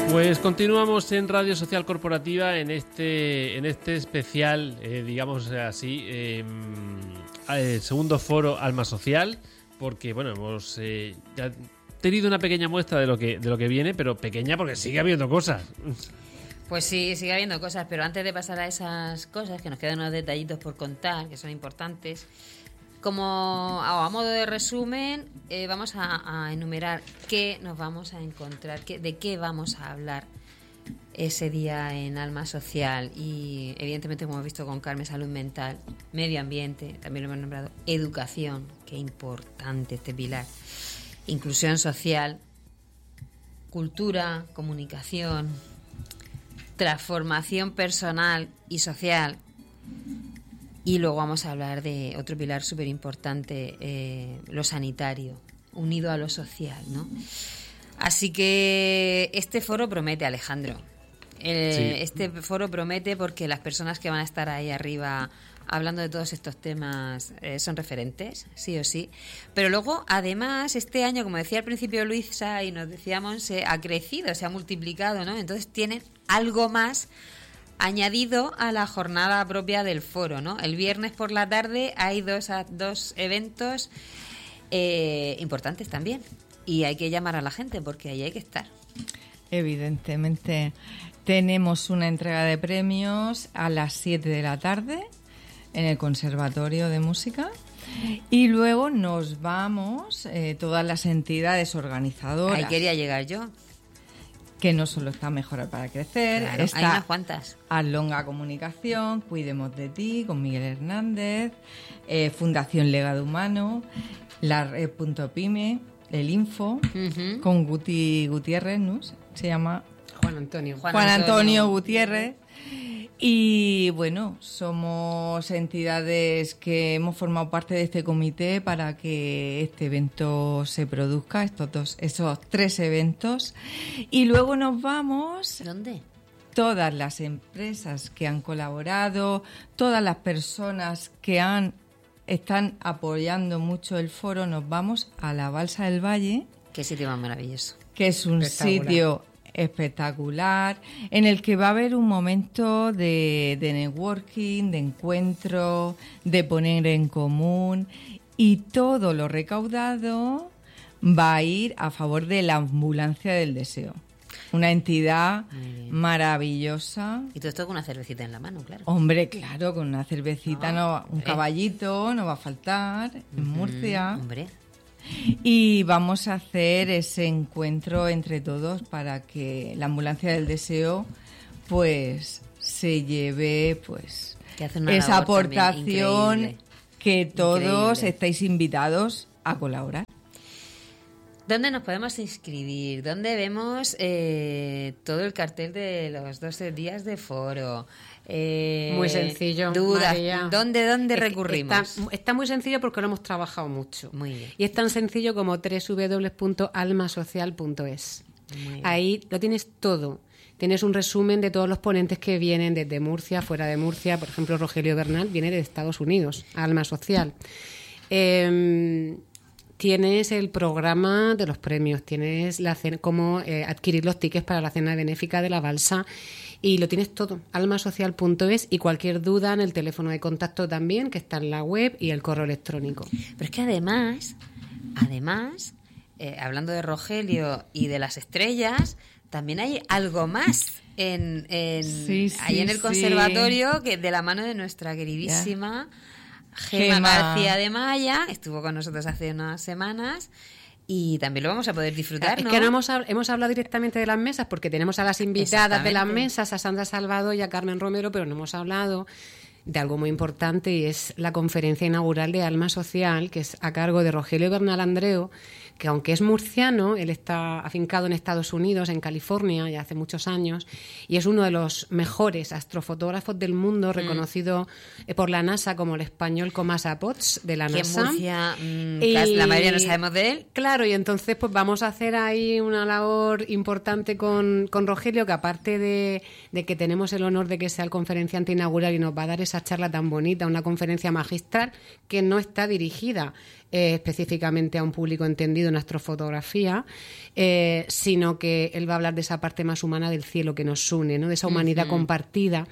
Pues continuamos en Radio Social Corporativa en este especial, digamos así, segundo foro Alma Social, porque bueno, hemos ya tenido una pequeña muestra de lo que viene, pero pequeña porque sigue habiendo cosas. Pues sí, sigue habiendo cosas, pero antes de pasar a esas cosas, que nos quedan unos detallitos por contar, que son importantes, como a modo de resumen, vamos a enumerar qué nos vamos a encontrar, de qué vamos a hablar ese día en Alma Social. Y evidentemente, como hemos visto con Carmen, salud mental, medio ambiente, también lo hemos nombrado, educación, qué importante este pilar, inclusión social, cultura, comunicación, transformación personal y social. Y luego vamos a hablar de otro pilar súper importante, lo sanitario, unido a lo social, ¿no? Así que este foro promete, Alejandro. Sí. Este foro promete porque las personas que van a estar ahí arriba hablando de todos estos temas son referentes, sí o sí. Pero luego, además, este año, como decía al principio Luisa y nos decía Monse, ha crecido, se ha multiplicado, ¿no? Entonces tienen algo más añadido a la jornada propia del foro, ¿no? El viernes por la tarde hay dos eventos importantes también, y hay que llamar a la gente porque ahí hay que estar. Evidentemente tenemos una entrega de premios a las 7 de la tarde en el Conservatorio de Música, y luego nos vamos todas las entidades organizadoras. Ahí quería llegar yo. Que no solo está Mejorar para Crecer, claro, está hay unas cuantas. Alonga Comunicación, Cuidemos de Ti, con Miguel Hernández, Fundación Legado Humano, la Red.pyme, el Info, con Guti Gutiérrez, ¿no? Se llama Juan Antonio Gutiérrez. Y bueno, somos entidades que hemos formado parte de este comité para que este evento se produzca, esos 3 eventos. Y luego nos vamos. ¿Dónde? Todas las empresas que han colaborado, todas las personas que están apoyando mucho el foro, nos vamos a la Balsa del Valle. Qué sitio más maravilloso. Que es un sitio espectacular, en el que va a haber un momento de networking, de encuentro, de poner en común, y todo lo recaudado va a ir a favor de la Ambulancia del Deseo, una entidad maravillosa. Y todo esto con una cervecita en la mano, claro. Hombre, claro, con una cervecita, un caballito no va a faltar en Murcia. Hombre. Y vamos a hacer ese encuentro entre todos para que la Ambulancia del Deseo pues se lleve pues esa aportación que todos estáis invitados a colaborar. ¿Dónde nos podemos inscribir? ¿Dónde vemos todo el cartel de los 12 días de foro? Muy sencillo, dudas. María. ¿Dónde recurrimos? Está muy sencillo porque lo hemos trabajado mucho. Muy bien. Y es tan sencillo como www.almasocial.es. Ahí lo tienes todo. Tienes un resumen de todos los ponentes que vienen desde Murcia, fuera de Murcia. Por ejemplo, Rogelio Bernal viene de Estados Unidos, a Alma Social. Tienes el programa de los premios, tienes cómo adquirir los tickets para la cena benéfica de la Balsa, y lo tienes todo, almasocial.es, y cualquier duda en el teléfono de contacto también, que está en la web, y el correo electrónico. Pero es que además, hablando de Rogelio y de las estrellas, también hay algo más ahí en el conservatorio, que de la mano de nuestra queridísima Gema García de Maya, estuvo con nosotros hace unas semanas, y también lo vamos a poder disfrutar, ¿no? Es que no hemos hablado directamente de las mesas, porque tenemos a las invitadas de las mesas, a Sandra Salvador y a Carmen Romero, pero no hemos hablado de algo muy importante, y es la conferencia inaugural de Alma Social, que es a cargo de Rogelio Bernal Andreu, que aunque es murciano, él está afincado en Estados Unidos, en California, ya hace muchos años, y es uno de los mejores astrofotógrafos del mundo, reconocido por la NASA como el español Comasa Potts de la NASA. Que en Murcia, la mayoría no sabemos de él. Claro, y entonces pues vamos a hacer ahí una labor importante con Rogelio, que aparte de que tenemos el honor de que sea el conferenciante inaugural y nos va a dar esa esa charla tan bonita, una conferencia magistral que no está dirigida específicamente a un público entendido en astrofotografía, sino que él va a hablar de esa parte más humana del cielo que nos une, ¿no? De esa humanidad compartida.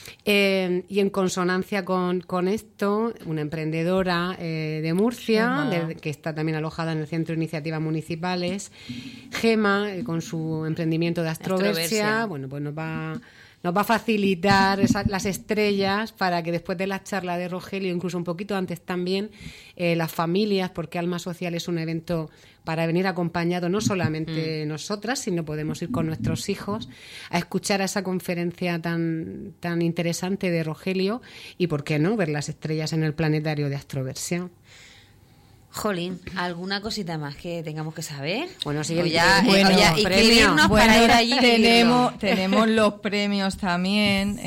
Y en consonancia con esto, una emprendedora de Murcia, que está también alojada en el Centro de Iniciativas Municipales, Gema, con su emprendimiento de Astroversia, bueno, pues nos va a facilitar las estrellas para que después de la charla de Rogelio, incluso un poquito antes también, las familias, porque Alma Social es un evento para venir acompañado no solamente nosotras, sino podemos ir con nuestros hijos a escuchar a esa conferencia tan interesante de Rogelio y, ¿por qué no?, ver las estrellas en el planetario de Astroversia. Jolín, ¿alguna cosita más que tengamos que saber? Bueno, sí, inscribirnos para ir allí. Tenemos los premios también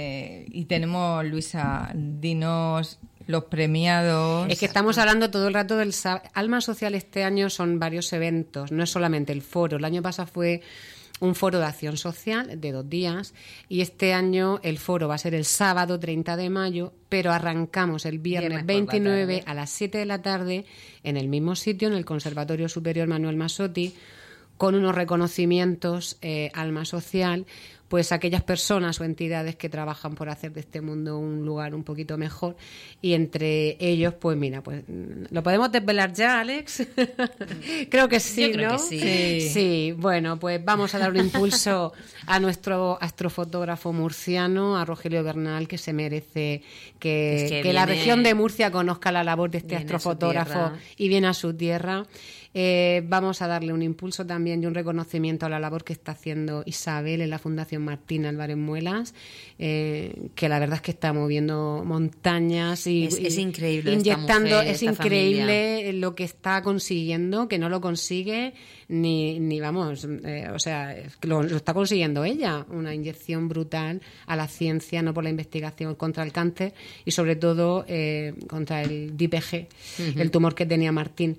y tenemos, Luisa, dinos los premiados. Es que estamos hablando todo el rato del Alma Social. Este año son varios eventos, no es solamente el foro. El año pasado fue un foro de acción social de 2 días y este año el foro va a ser el sábado 30 de mayo, pero arrancamos el viernes 29 a las 7 de la tarde en el mismo sitio, en el Conservatorio Superior Manuel Masotti, con unos reconocimientos Alma Social, pues aquellas personas o entidades que trabajan por hacer de este mundo un lugar un poquito mejor, y entre ellos, pues mira, pues ¿lo podemos desvelar ya, Alex? Creo que sí, yo creo ¿no? Que sí. Sí, bueno, pues vamos a dar un impulso a nuestro astrofotógrafo murciano, a Rogelio Bernal, que se merece que la región de Murcia conozca la labor de este astrofotógrafo y viene a su tierra. Vamos a darle un impulso también y un reconocimiento a la labor que está haciendo Isabel en la Fundación Martín Álvarez Muelas, que la verdad es que está moviendo montañas y es increíble, inyectando, esta mujer, es increíble familia. Lo que está consiguiendo, que no lo consigue ni vamos, o sea, lo está consiguiendo ella, una inyección brutal a la ciencia, no por la investigación contra el cáncer y sobre todo contra el DIPG, el tumor que tenía Martín.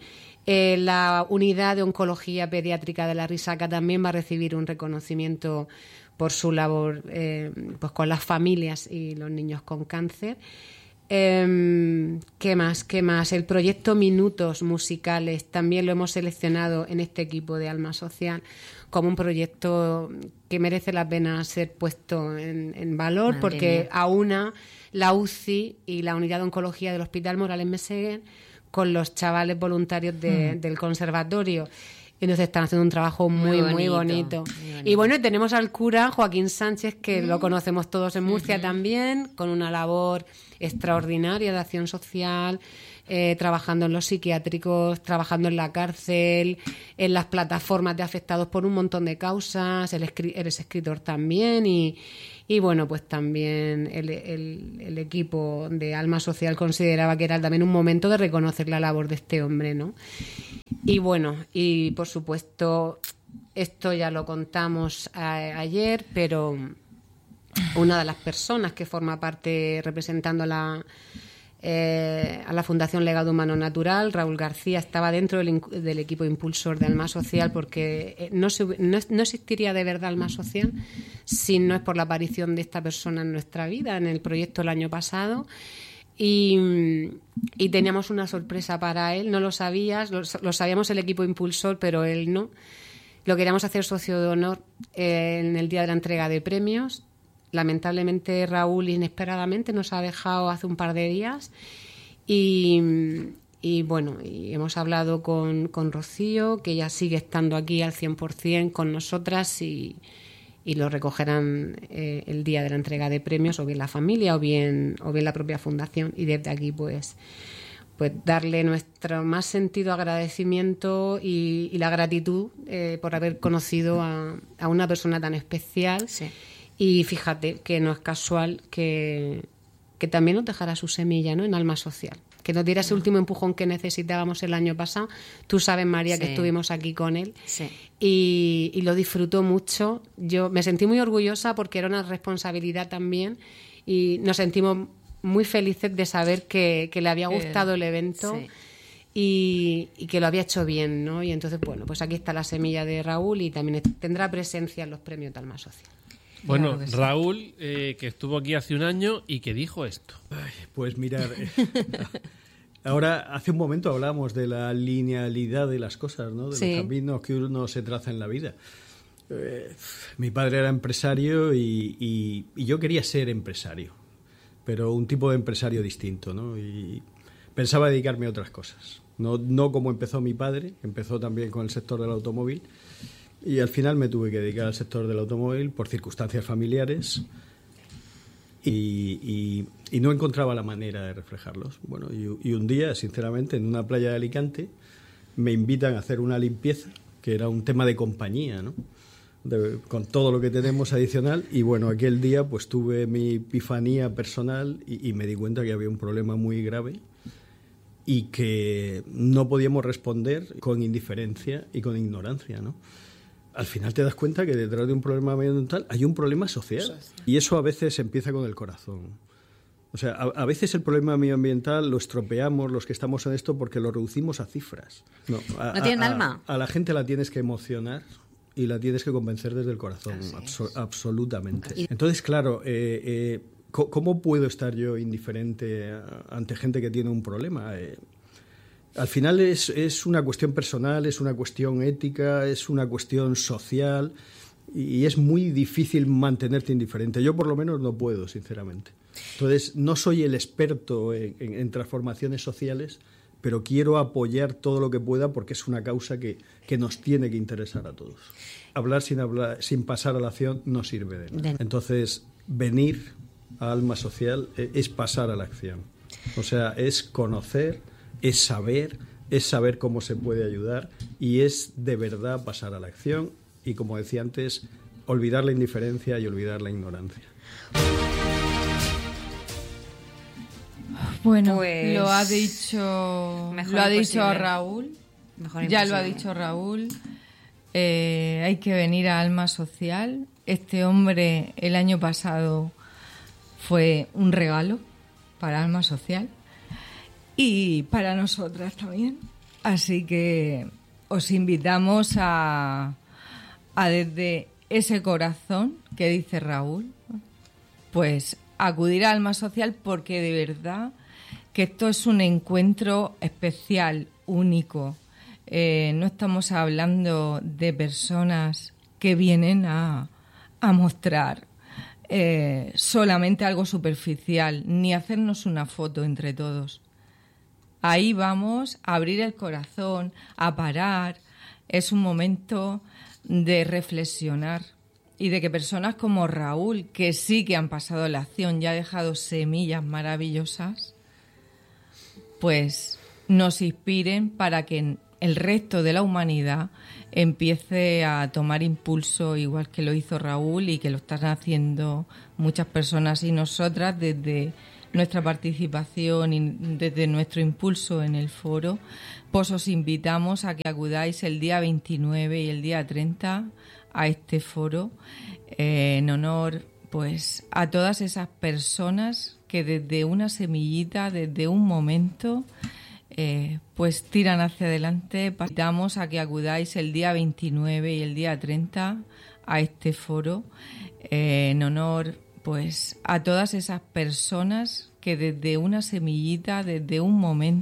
La unidad de oncología pediátrica de la Risaca también va a recibir un reconocimiento por su labor pues con las familias y los niños con cáncer. ¿Qué más? El proyecto Minutos Musicales también lo hemos seleccionado en este equipo de Alma Social como un proyecto que merece la pena ser puesto en valor. Madre porque mía. Aúna la UCI y la unidad de oncología del Hospital Morales Meseguer con los chavales voluntarios del conservatorio. Entonces están haciendo un trabajo muy bonito. Y bueno, tenemos al cura Joaquín Sánchez, que lo conocemos todos en Murcia también, con una labor extraordinaria de acción social, trabajando en los psiquiátricos, trabajando en la cárcel, en las plataformas de afectados por un montón de causas. Eres escritor también y bueno, pues también el equipo de Alma Social consideraba que era también un momento de reconocer la labor de este hombre, ¿no? Y bueno, y por supuesto, esto ya lo contamos ayer, pero una de las personas que forma parte representando a la Fundación Legado Humano Natural, Raúl García, estaba dentro del equipo impulsor de Alma Social, porque no existiría de verdad Alma Social si no es por la aparición de esta persona en nuestra vida, en el proyecto el año pasado. Y teníamos una sorpresa para él, no lo sabías, lo sabíamos el equipo impulsor, pero él no. Lo queríamos hacer socio de honor en el día de la entrega de premios. Lamentablemente Raúl inesperadamente nos ha dejado hace un par de días y bueno, y hemos hablado con Rocío, que ella sigue estando aquí al 100% con nosotras y lo recogerán el día de la entrega de premios, o bien la familia o bien la propia fundación, y desde aquí pues darle nuestro más sentido agradecimiento y la gratitud por haber conocido a una persona tan especial. Sí. Y fíjate que no es casual que también nos dejara su semilla, ¿no?, en Alma Social, que nos diera ese último empujón que necesitábamos el año pasado. Tú sabes, María, que estuvimos aquí con él y lo disfrutó mucho. Yo me sentí muy orgullosa porque era una responsabilidad también y nos sentimos muy felices de saber que le había gustado el evento y que lo había hecho bien, ¿no? Y entonces, bueno, pues aquí está la semilla de Raúl y también tendrá presencia en los premios de Alma Social. Bueno, Claro que sí. Raúl, que estuvo aquí hace un año y que dijo esto. Ay, pues mirar, ahora hace un momento hablábamos de la linealidad de las cosas, ¿no? De Sí. los caminos que uno se traza en la vida. Mi padre era empresario y yo quería ser empresario, pero un tipo de empresario distinto, ¿no? Y pensaba dedicarme a otras cosas. No como empezó mi padre, que empezó también con el sector del automóvil, y al final me tuve que dedicar al sector del automóvil por circunstancias familiares y no encontraba la manera de reflejarlos. Bueno, y un día, sinceramente, en una playa de Alicante, me invitan a hacer una limpieza, que era un tema de compañía, ¿no? Con todo lo que tenemos adicional, y bueno, aquel día pues tuve mi epifanía personal y me di cuenta que había un problema muy grave y que no podíamos responder con indiferencia y con ignorancia, ¿no? Al final te das cuenta que detrás de un problema medioambiental hay un problema social. Y eso a veces empieza con el corazón. O sea, a veces el problema medioambiental lo estropeamos los que estamos en esto porque lo reducimos a cifras. ¿No tienen alma? A la gente la tienes que emocionar y la tienes que convencer desde el corazón, absolutamente. Entonces, claro, ¿cómo puedo estar yo indiferente ante gente que tiene un problema? Al final es una cuestión personal, es una cuestión ética, es una cuestión social y es muy difícil mantenerte indiferente. Yo por lo menos no puedo, sinceramente. Entonces, no soy el experto en transformaciones sociales, pero quiero apoyar todo lo que pueda porque es una causa que nos tiene que interesar a todos. Hablar, sin pasar a la acción, no sirve de nada. Entonces, venir a Alma Social es pasar a la acción. O sea, es conocer, es saber cómo se puede ayudar y es de verdad pasar a la acción y, como decía antes, olvidar la indiferencia y olvidar la ignorancia. Bueno, Pues, lo ha dicho mejor lo ha imposible. dicho Raúl. Mejor Ya lo ha imposible. dicho Raúl. Hay que venir a Alma Social. Este hombre el año pasado fue un regalo para Alma Social y para nosotras también. Así que os invitamos a desde ese corazón que dice Raúl, pues acudir a Alma Social, porque de verdad que esto es un encuentro especial, único. No estamos hablando de personas que vienen a mostrar solamente algo superficial, ni hacernos una foto entre todos. Ahí vamos a abrir el corazón, a parar. Es un momento de reflexionar y de que personas como Raúl, que sí que han pasado la acción y ha dejado semillas maravillosas, pues nos inspiren para que el resto de la humanidad empiece a tomar impulso igual que lo hizo Raúl y que lo están haciendo muchas personas y nosotras desde nuestra participación y desde nuestro impulso en el foro. Pues os invitamos a que acudáis el día 29 y el día 30 a este foro en honor pues a todas esas personas que desde una semillita, desde un momento, pues tiran hacia adelante. Invitamos a que acudáis el día 29 y el día 30 a este foro en honor pues a todas esas personas que desde una semillita, desde un momento,